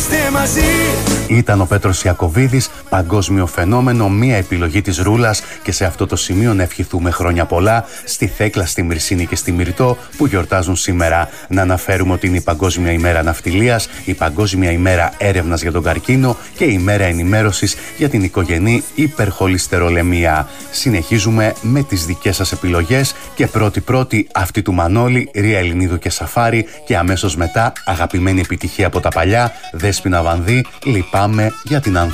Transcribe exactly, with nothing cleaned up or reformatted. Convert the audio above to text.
είμαστε μαζί. Ήταν ο Πέτρος Ιακωβίδης, παγκόσμιο φαινόμενο, μία επιλογή της Ρούλας, και σε αυτό το σημείο να ευχηθούμε χρόνια πολλά στη Θέκλα, στη Μυρσίνη και στη Μυρτό που γιορτάζουν σήμερα. Να αναφέρουμε ότι είναι η Παγκόσμια ημέρα ναυτιλίας, η Παγκόσμια ημέρα έρευνας για τον καρκίνο και η ημέρα ενημέρωσης για την οικογενή υπερχολυστερολεμία. Συνεχίζουμε με τις δικές σας επιλογές και πρώτη-πρώτη αυτή του Μανώλη, Ρία Ελληνίδου και Σαφάρη, και αμέσως μετά αγαπημένη επιτυχία από τα παλιά, Δέσποινα Βανδύ, Λυπάμαι για την Ανθή.